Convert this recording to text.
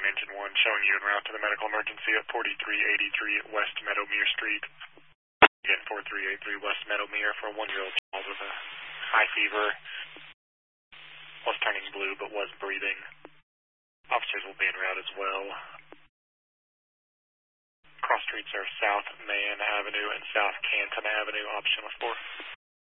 Engine 1, showing you en route to the medical emergency at 4383 West Meadowmere Street. Again, 4383 West Meadowmere for a 1-year-old child with a high fever. Was turning blue but was breathing. Officers will be en route as well. Cross streets are South Main Avenue and South Canton Avenue, option of 4.